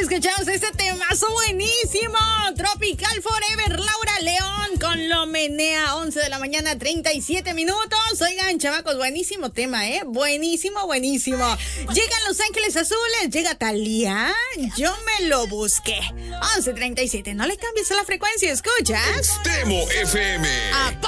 escuchamos este temazo buenísimo. Tropical Forever, Laura León con Lo Menea, 11 de la mañana, 37 minutos. Oigan, chavacos, buenísimo tema, buenísimo, buenísimo. Llegan Los Ángeles Azules, llega Thalía, Yo me lo busqué. 11:37, no le cambies a la frecuencia, ¿escuchas? Extremo FM.